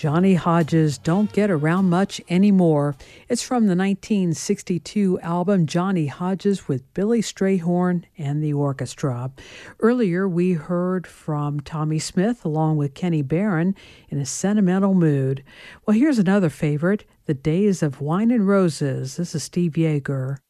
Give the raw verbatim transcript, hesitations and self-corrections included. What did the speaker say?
Johnny Hodges don't get around much anymore. It's from the nineteen sixty-two album Johnny Hodges with Billy Strayhorn and the orchestra. Earlier, we heard from Tommy Smith along with Kenny Barron in a sentimental mood. Well, here's another favorite, The Days of Wine and Roses. This is Steve Yeager.